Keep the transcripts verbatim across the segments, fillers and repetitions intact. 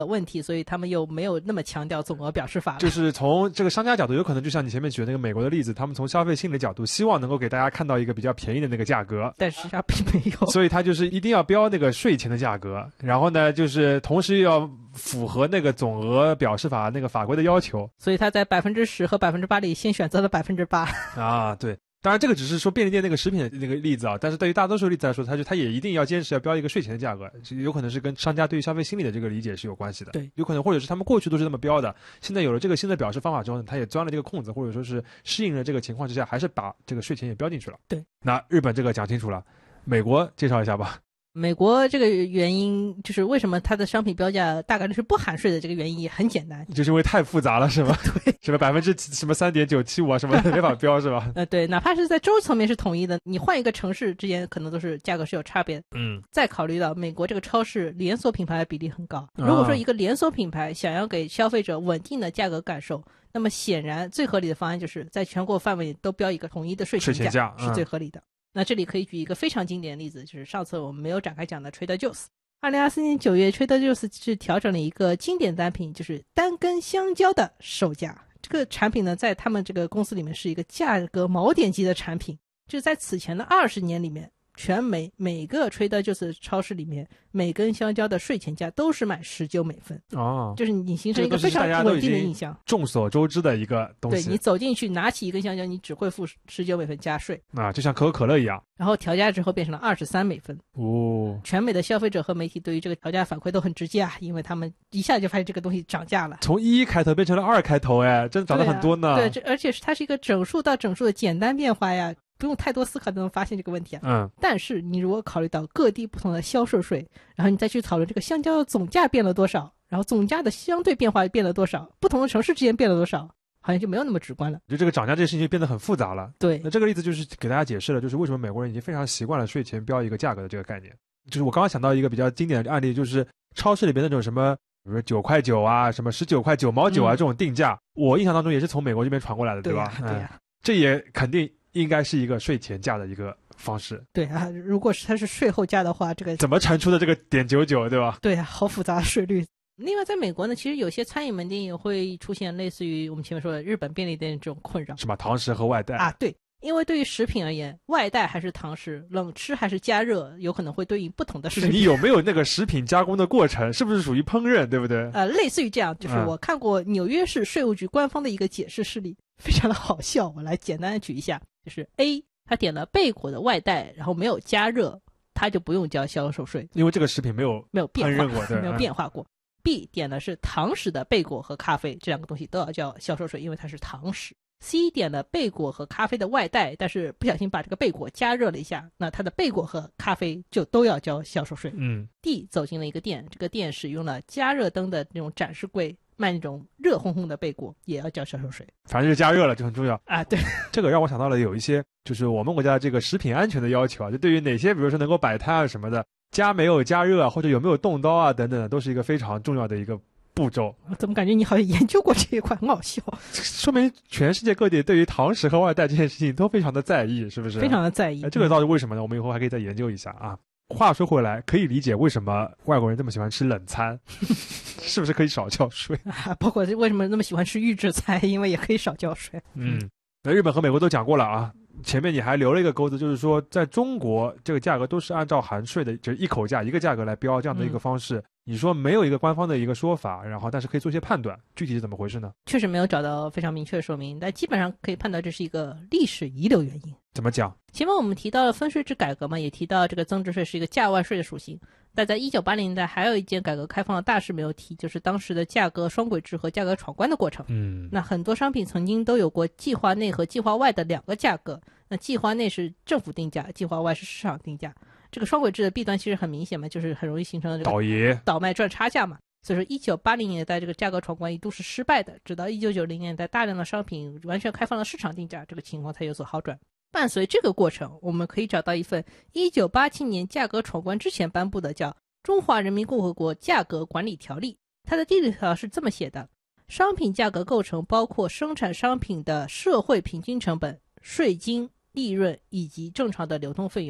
问题，所以他们又没有那么强调总额表示法了。 就是从这个商家角度，有可能就像你前面举的那个美国的例子，他们从消费心理的角度希望能够给大家看到一个比较便宜的那个价格， 但实际上并没有， 所以他就是一定要标那个税前的价格，然后呢就是同时要符合那个总额表示法那个法规的要求， 所以他在百分之十和百分之八里先选择了百分之八啊。对，当然这个只是说便利店那个食品的那个例子啊，但是对于大多数例子来说，他就他也一定要坚持要标一个税前的价格，有可能是跟商家对于消费心理的这个理解是有关系的。 对， 有可能或者是他们过去都是这么标的，现在有了这个新的表示方法之后呢，他也钻了这个空子，或者说是适应了这个情况之下，还是把这个税前也标进去了。 对， 那日本这个讲清楚了，美国介绍一下吧。 美国这个原因就是为什么它的商品标价大概率是不含税的，这个原因也很简单， 就是因为太复杂了是吧？ 对， 什么百分之什么三点九七五啊，什么没法标是吧？ 呃，对，哪怕是在州层面是统一的，你换一个城市之间可能都是价格是有差别的。 嗯， 再考虑到美国这个超市连锁品牌的比例很高，如果说一个连锁品牌想要给消费者稳定的价格感受，那么显然最合理的方案就是在全国范围都标一个统一的税前价， 税前价、嗯、 是最合理的。那这里可以举一个非常经典的例子，就是上次我们没有展开讲的 Trader Joe's。二零二四年九月 Trader Joe's 是调整了一个经典单品，就是单根香蕉的售价。这个产品呢，在他们这个公司里面是一个价格锚点级的产品，就是在此前的二十年里面，全美每个 Trader Joe's 超市里面每根香蕉的税前价都是买十九美分哦， 就是你形成一个非常稳定的印象， 众所周知的一个东西。 对，你走进去拿起一根香蕉，你只会付十九美分加税啊，就像可口可乐一样。 然后调价之后变成了二十三美分哦。 全美的消费者和媒体对于这个调价反馈都很直接啊，因为他们一下就发现这个东西涨价了， 从一开头变成了二开头，哎，真的涨得很多呢。 对、啊、对，而且它是一个整数到整数的简单变化呀。不用太多思考都能发现这个问题啊。 嗯， 但是你如果考虑到各地不同的销售税，然后你再去讨论这个香蕉的总价变了多少，然后总价的相对变化变了多少，不同的城市之间变了多少，好像就没有那么直观了。 就这个涨价这个事情就变得很复杂了。 对， 那这个例子就是给大家解释了，就是为什么美国人已经非常习惯了税前标一个价格的这个概念。就是我刚刚想到一个比较经典的案例，就是超市里边那种什么比如说九块九啊，什么十九块九毛九啊、嗯、这种定价，我印象当中也是从美国这边传过来的，对吧？ 对呀、啊，对呀、啊嗯，这也肯定应该是一个税前价的一个方式。 对啊，如果是它是税后价的话，这个怎么乘出的这个点九九，对吧？ 对啊，好复杂的税率。另外在美国呢，其实有些餐饮门店也会出现类似于我们前面说的日本便利店这种困扰。 什么堂食和外带啊？对，因为对于食品而言，外带还是堂食，冷吃还是加热，有可能会对应不同的食品。 就是你有没有那个食品加工的过程，是不是属于烹饪，对不对？ 呃，类似于这样，就是我看过纽约市税务局官方的一个解释事例，非常的好笑，我来简单的举一下，就是 A 他点了贝果的外带，然后没有加热，他就不用交销售税， 因为这个食品没有没有变化过， 没有变化过。B 点的是堂食的贝果和咖啡，这两个东西都要交销售税，因为它是堂食。C 点了贝果和咖啡的外带，但是不小心把这个贝果加热了一下，那它的贝果和咖啡就都要交销售税。 嗯。 D 走进了一个店，这个店使用了加热灯的那种展示柜，卖那种热烘烘的贝果，也要交销售税。 反正是加热了，就很重要啊。对， 这个让我想到了有一些就是我们国家的这个食品安全的要求啊，就对于哪些比如说能够摆摊啊什么的，加没有加热啊，或者有没有动刀啊等等的，都是一个非常重要的一个步骤。 我怎么感觉你好像研究过这一块，很好笑。 说明全世界各地对于堂食和外带这件事情都非常的在意，是不是？ 非常的在意。 这个到底为什么呢？我们以后还可以再研究一下啊。话说回来，可以理解为什么外国人这么喜欢吃冷餐，是不是可以少交税啊？包括为什么那么喜欢吃预制菜，因为也可以少交税。 嗯，那日本和美国都讲过了啊。前面你还留了一个钩子，就是说在中国这个价格都是按照含税的，就是一口价一个价格来标这样的一个方式、嗯、你说没有一个官方的一个说法，然后但是可以做一些判断，具体是怎么回事呢？ 确实没有找到非常明确的说明，但基本上可以判断这是一个历史遗留原因。 怎么讲？ 前面我们提到了分税制改革嘛，也提到这个增值税是一个价外税的属性，但在一九八零年代还有一件改革开放的大事没有提，就是当时的价格双轨制和价格闯关的过程。 嗯， 那很多商品曾经都有过计划内和计划外的两个价格，那计划内是政府定价，计划外是市场定价。这个双轨制的弊端其实很明显嘛，就是很容易形成这个倒爷倒卖赚差价嘛。所以说一九八零年代这个价格闯关一度是失败的，直到一九九零年代大量的商品完全开放了市场定价，这个情况才有所好转。伴随这个过程，我们可以找到一份一九八七年价格闯关之前颁布的叫《中华人民共和国价格管理条例》，它的第六条是这么写的：商品价格构成包括生产商品的社会平均成本、税金、利润以及正常的流通费用。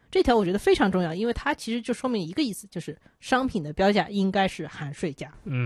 这条我觉得非常重要，因为它其实就说明一个意思，就是商品的标价应该是含税价。 嗯。